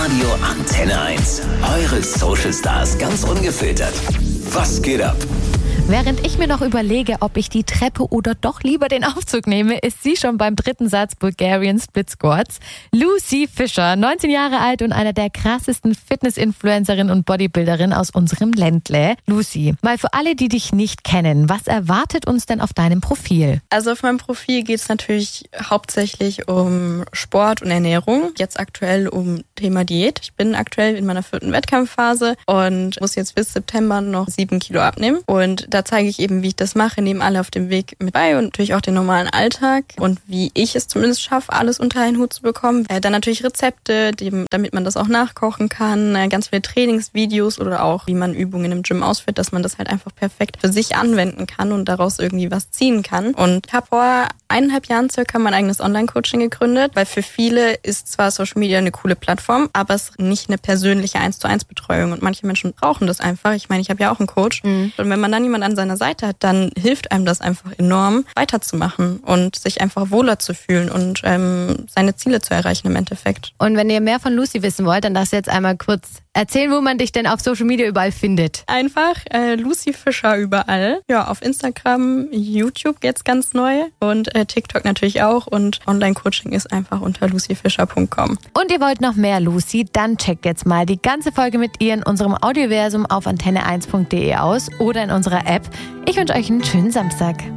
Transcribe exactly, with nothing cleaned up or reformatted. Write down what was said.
Radio Antenne eins. Eure Social Stars ganz ungefiltert. Was geht ab? Während ich mir noch überlege, ob ich die Treppe oder doch lieber den Aufzug nehme, ist sie schon beim dritten Satz Bulgarian Split Squats. Lucy Fischer, neunzehn Jahre alt und einer der krassesten Fitness-Influencerin und Bodybuilderin aus unserem Ländle. Lucy, mal für alle, die dich nicht kennen, was erwartet uns denn auf deinem Profil? Also auf meinem Profil geht es natürlich hauptsächlich um Sport und Ernährung. Jetzt aktuell um Thema Diät. Ich bin aktuell in meiner vierten Wettkampfphase und muss jetzt bis September noch sieben Kilo abnehmen. Und da zeige ich eben, wie ich das mache, nehmen alle auf dem Weg mit bei und natürlich auch den normalen Alltag und wie ich es zumindest schaffe, alles unter einen Hut zu bekommen. Äh, dann natürlich Rezepte, die, damit man das auch nachkochen kann, äh, ganz viele Trainingsvideos oder auch, wie man Übungen im Gym ausführt, dass man das halt einfach perfekt für sich anwenden kann und daraus irgendwie was ziehen kann. Und ich habe vor eineinhalb Jahren circa mein eigenes Online-Coaching gegründet, weil für viele ist zwar Social Media eine coole Plattform, aber es ist nicht eine persönliche eins zu eins Betreuung und manche Menschen brauchen das einfach. Ich meine, ich habe ja auch einen Coach mhm. und wenn man dann jemanden an seiner Seite hat, dann hilft einem das einfach enorm, weiterzumachen und sich einfach wohler zu fühlen und ähm, seine Ziele zu erreichen im Endeffekt. Und wenn ihr mehr von Lucy wissen wollt, dann darfst du jetzt einmal kurz erzählen, wo man dich denn auf Social Media überall findet. Einfach äh, Lucy Fischer überall. Ja, auf Instagram, YouTube jetzt ganz neu und äh, TikTok natürlich auch und Online-Coaching ist einfach unter lucy fischer punkt com. Und ihr wollt noch mehr Lucy? Dann checkt jetzt mal die ganze Folge mit ihr in unserem Audioversum auf antenne eins punkt de aus oder in unserer App. Ich wünsche euch einen schönen Samstag.